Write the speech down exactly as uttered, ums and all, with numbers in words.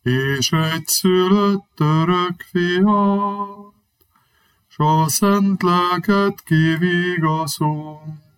és egyszülött örök fiat, s a szent lelket kivigaszol.